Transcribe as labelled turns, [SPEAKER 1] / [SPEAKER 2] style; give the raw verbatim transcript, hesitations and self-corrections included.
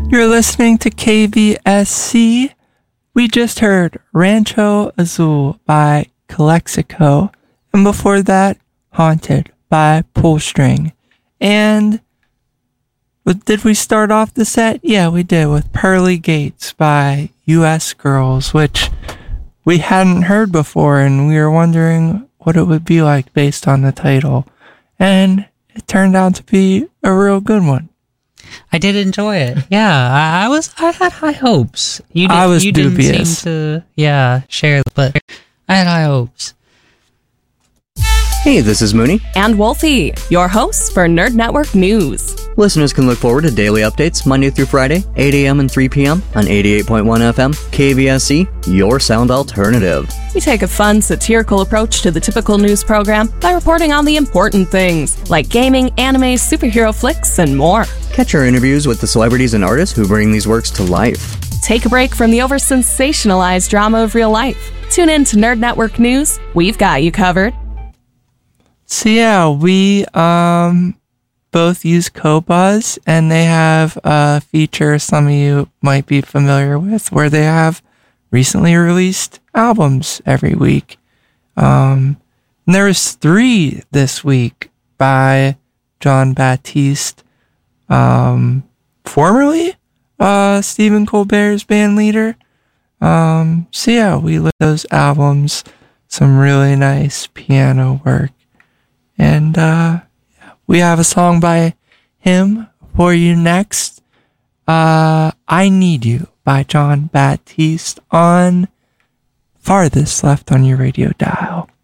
[SPEAKER 1] You're listening to K V S C. We just heard Rancho Azul by Calexico, and before that, Haunted by Pullstring. And did we start off the set? Yeah, we did, with Pearly Gates by U S Girls, which we hadn't heard before, and we were wondering what it would be like based on the title. And it turned out to be a real good one.
[SPEAKER 2] I did enjoy it. Yeah, I, I was. I had high hopes. You did,
[SPEAKER 1] I was
[SPEAKER 2] you
[SPEAKER 1] dubious.
[SPEAKER 2] Didn't seem to, yeah, share, but I had high hopes.
[SPEAKER 3] Hey, this is Mooney.
[SPEAKER 4] And Wolfie, your hosts for Nerd Network News.
[SPEAKER 3] Listeners can look forward to daily updates Monday through Friday, eight a.m. and three p.m. on eighty-eight point one F M, K V S C, your sound alternative.
[SPEAKER 4] We take a fun, satirical approach to the typical news program by reporting on the important things, like gaming, anime, superhero flicks, and more.
[SPEAKER 3] Catch our interviews with the celebrities and artists who bring these works to life.
[SPEAKER 4] Take a break from the over-sensationalized drama of real life. Tune in to Nerd Network News. We've got you covered.
[SPEAKER 1] So yeah, we um both use Qobuz, and they have a feature some of you might be familiar with, where they have recently released albums every week. Um, and there was three this week by Jon Batiste, um, formerly uh, Stephen Colbert's band leader. Um, so yeah, we lit those albums, some really nice piano work. And uh, we have a song by him for you next. Uh, I Need You by Jon Batiste on Farthest Left on Your Radio Dial.